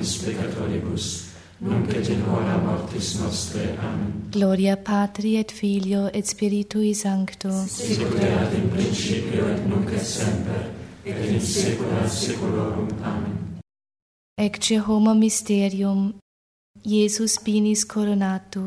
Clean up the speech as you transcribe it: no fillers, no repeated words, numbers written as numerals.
nobis peccatoribus, nunc et in hora mortis nostre. Amen. Gloria Patri et Filio et Spiritui Sancto. Sicut erat in principio et nunc et semper, et in saecula saeculorum. Amen. Ecce homo mysterium, Iesus finis coronatus.